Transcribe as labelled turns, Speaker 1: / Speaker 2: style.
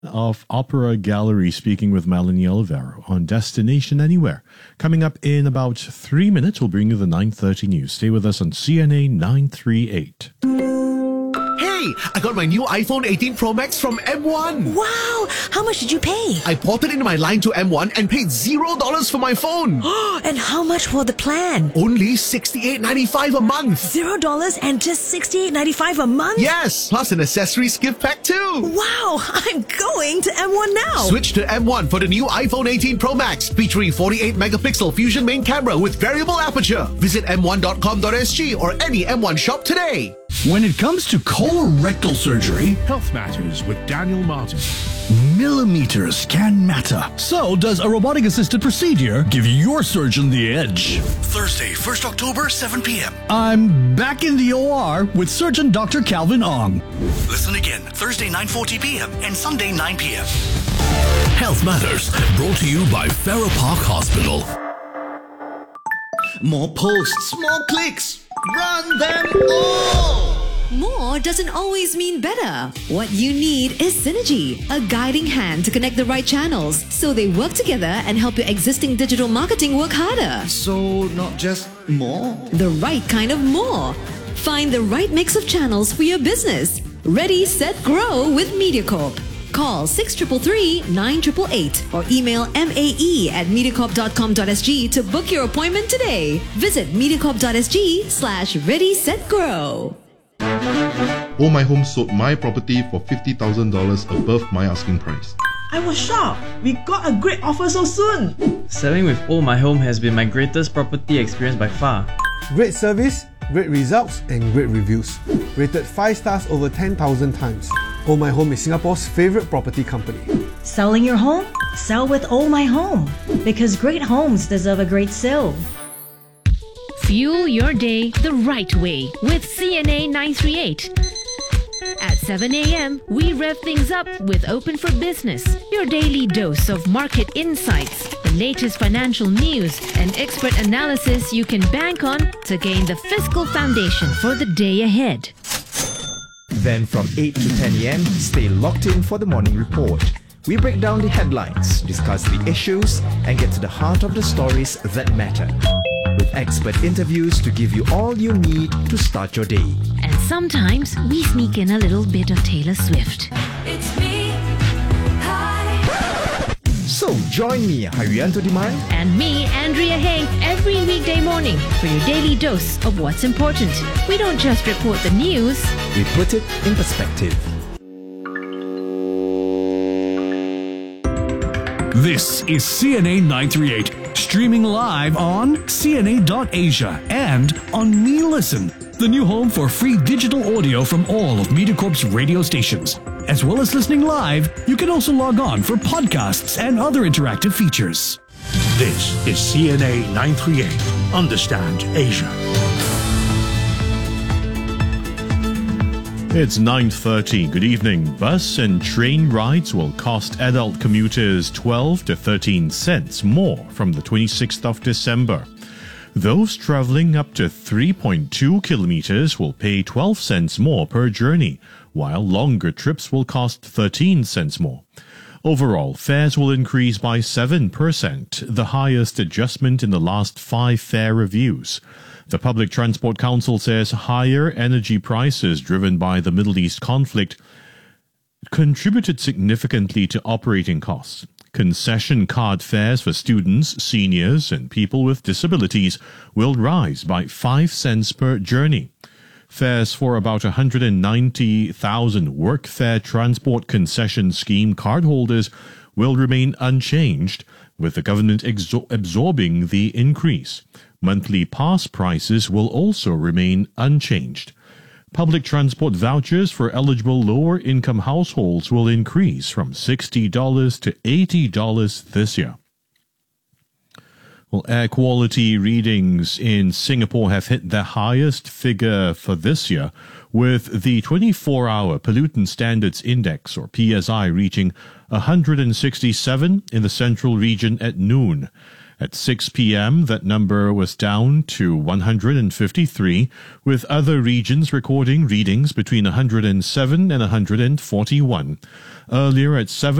Speaker 1: of Opera Gallery speaking with Melanie Olivero on Destination Anywhere. Coming up in about 3 minutes, we'll bring you the 9:30 news. Stay with us on CNA 938.
Speaker 2: Hey, I got my new iPhone 18 Pro Max from M1.
Speaker 3: Wow! How much did you pay?
Speaker 2: I ported in my line to M1 and paid $0 for my phone.
Speaker 3: And how much for the plan?
Speaker 2: Only $68.95 a month.
Speaker 3: $0 and just $68.95 a month?
Speaker 2: Yes, plus an accessories gift pack too.
Speaker 3: Wow! I'm going to M1 now.
Speaker 2: Switch to M1 for the new iPhone 18 Pro Max featuring 48 megapixel Fusion main camera with variable aperture. Visit m1.com.sg or any M1 shop today.
Speaker 4: When it comes to colorectal surgery,
Speaker 5: Health Matters with Daniel Martin.
Speaker 4: millimeters can matter. So does a robotic-assisted procedure give your surgeon the edge?
Speaker 6: Thursday, 1st October, 7 p.m.
Speaker 4: I'm back in the OR with Surgeon Dr. Calvin Ong.
Speaker 6: Listen again, Thursday, 9:40 p.m. and Sunday, 9 p.m.
Speaker 7: Health Matters, brought to you by Farrer Park Hospital.
Speaker 8: More posts, more clicks. Run them all!
Speaker 9: More doesn't always mean better. What you need is synergy, a guiding hand to connect the right channels so they work together and help your existing digital marketing work harder.
Speaker 8: So, not just more?
Speaker 9: The right kind of more. Find the right mix of channels for your business. Ready, set, grow with MediaCorp. Call 633-9888 or email mae@mediacorp.com.sg to book your appointment today. Visit mediacorp.sg/readysetgrow.
Speaker 10: Oh My Home sold my property for $50,000 above my asking price.
Speaker 11: I was shocked. We got a great offer so soon.
Speaker 12: Selling with Oh My Home has been my greatest property experience by far.
Speaker 13: Great service, great results, and great reviews. Rated 5 stars over 10,000 times. Oh My Home is Singapore's favorite property company.
Speaker 14: Selling your home? Sell with Oh My Home. Because great homes deserve a great sale.
Speaker 15: Fuel your day the right way with CNA 938. At 7 a.m., we rev things up with Open for Business, your daily dose of market insights, the latest financial news, and expert analysis you can bank on to gain the fiscal foundation for the day ahead.
Speaker 16: Then from 8 to 10 a.m., stay locked in for the morning report. We break down the headlines, discuss the issues, and get to the heart of the stories that matter. With expert interviews to give you all you need to start your day.
Speaker 15: And sometimes we sneak in a little bit of Taylor Swift.
Speaker 9: It's me. Hi.
Speaker 16: So join me, Harianto Diman,
Speaker 15: and me, Andrea Hay, every weekday morning for your daily dose of what's important. We don't just report the news,
Speaker 16: we put it in perspective.
Speaker 4: This is CNA 938, streaming live on CNA.Asia and on Me Listen, the new home for free digital audio from all of MediaCorp's radio stations. As well as listening live, you can also log on for podcasts and other interactive features.
Speaker 5: This is CNA 938. Understand Asia.
Speaker 1: It's 9:30. Good evening. Bus and train rides will cost adult commuters 12 to 13 cents more from the 26th of December. Those traveling up to 3.2 kilometers will pay 12 cents more per journey, while longer trips will cost 13 cents more. Overall, fares will increase by 7%, the highest adjustment in the last 5 fare reviews. The Public Transport Council says higher energy prices driven by the Middle East conflict contributed significantly to operating costs. Concession card fares for students, seniors, and people with disabilities will rise by 5 cents per journey. Fares for about 190,000 Workfare Transport Concession Scheme cardholders will remain unchanged, with the government absorbing the increase. Monthly pass prices will also remain unchanged. Public transport vouchers for eligible lower-income households will increase from $60 to $80 this year. Well, air quality readings in Singapore have hit their highest figure for this year, with the 24-hour Pollutant Standards Index, or PSI, reaching 167 in the central region at noon. At 6 p.m., that number was down to 153, with other regions recording readings between 107 and 141. Earlier at 7